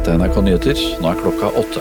Dette er NRK Nyheter, nå er klokka 8.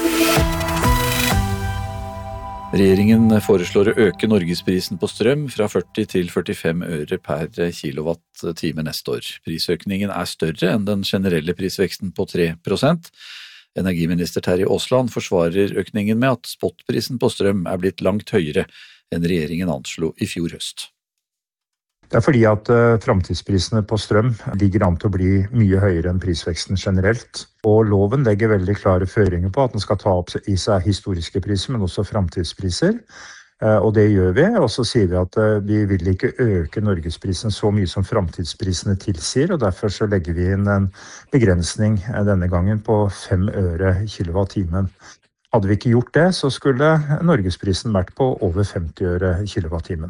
Regjeringen foreslår å øke norgesprisen på strøm fra 40 til 45 øre per kilowatt-time neste år. Prisøkningen er større enn den generelle prisveksten på 3%. Energiminister Terje Aasland forsvarer økningen med at spotprisen på strøm er blitt langt høyere enn regjeringen anslo i fjor høst. Det er fordi at framtidsprisene på strøm ligger an til å bli mye høyere enn prisveksten generelt. Og loven legger veldig klare føringer på at den skal ta opp i seg historiske priser, men også framtidspriser. Og det gjør vi, og så sier vi at vi vil ikke øke norgesprisen så mye som framtidsprisene tilsier, og derfor så legger vi inn en begrensning denne gangen på 5 øre kilowatt-timen. Hadde vi ikke gjort det, så skulle norgesprisen vært på over 50 øre kilowatt-timen.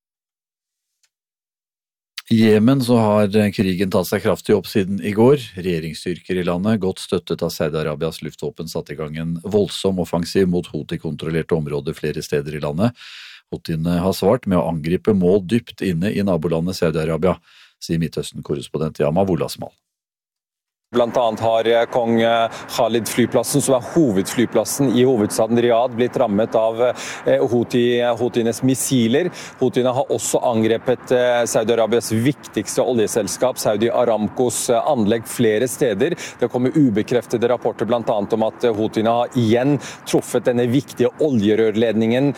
I Jemen så har krigen tatt seg kraftig opp siden i går. Regjeringsstyrker i landet, godt støttet av Saudi-Arabias luftvåpen, satt i gang en voldsom offensiv mot Houthi-kontrollerte områder flere steder i landet. Houthiene har svart med å angripe mål dypt inne i nabolandet Saudi-Arabia, sier Midtøsten-korrespondent Yama Wolasmal. Blant annet har Kong Khalid-flyplassen, som er hovedflyplassen i hovedstaden Riyadh, blitt rammet av Houthienes missiler. Houthiene har også angrepet Saudi-Arabias viktigste oljeselskap, Saudi Aramcos anlegg flere steder. Det kommer ubekreftede rapporter blant annet om at Houthiene har igjen truffet denne viktige oljerørledningen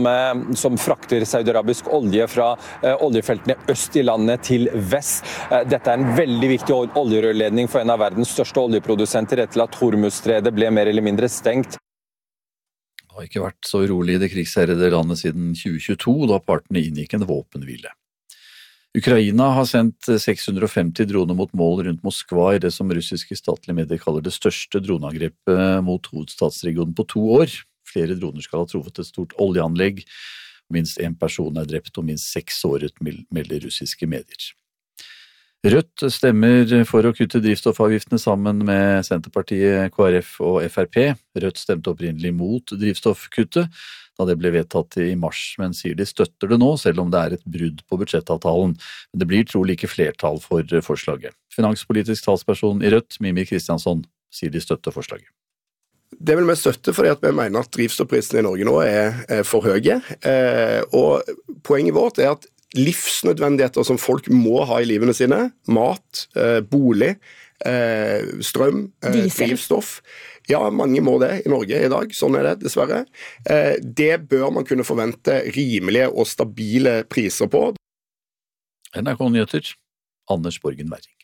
som frakter Saudi-Arabisk olje fra oljefeltene øst i landet til vest. Dette er en veldig viktig oljerørledning for en av verdens største oljeprodusenter etter at Hormuzstredet ble mer eller mindre stengt. Det har ikke vært så urolig i det krigsherrede landet siden 2022, da partene inngikk en våpenhvile. Ukraina har sendt 650 droner mot mål rundt Moskva i det som russiske statlige medier kaller det største droneangrepet mot hovedstadsregionen på 2 år. Flere droner skal ha truffet et stort oljeanlegg. Minst 1 person er drept og minst 6 såret, melder russiske medier. Rødt stemmer for å kutte drivstoffavgiftene sammen med Senterpartiet, KrF og Frp. Rødt stemte opprinnelig mot drivstoffkuttet da det ble vedtatt i mars, men sier de støtter det nå, selv om det er et brudd på budsjettavtalen. Men det blir trolig ikke flertall for forslaget. Finanspolitisk talsperson i Rødt, Mimmi Kristiansson, sier de støtter forslaget. Det vil vi støtte fordi at vi mener at drivstoffprisene i Norge nå er for høye. Og poenget vårt er at livsnødvendigheter som folk må ha i livene sine, mat, bolig, strøm, drivstoff. Ja, mange må det i Norge i dag, sånn er det dessverre. Det bør man kunne forvente rimelige og stabile priser på. NRK Nyheter, Anders Borgen Werring.